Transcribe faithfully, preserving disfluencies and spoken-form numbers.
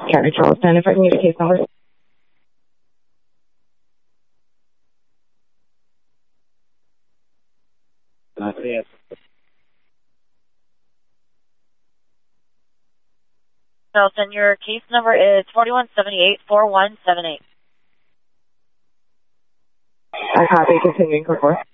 County, Charleston. If I can get a case number. Uh, yes. Charleston, your case number is forty-one seventy-eight, four one seven eight. I copy. Continuing, court four.